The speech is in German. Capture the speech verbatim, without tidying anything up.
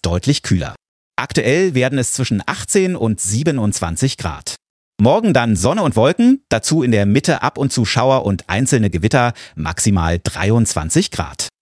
deutlich kühler. Aktuell werden es zwischen achtzehn und siebenundzwanzig Grad. Morgen dann Sonne und Wolken, dazu in der Mitte ab und zu Schauer und einzelne Gewitter, maximal dreiundzwanzig Grad.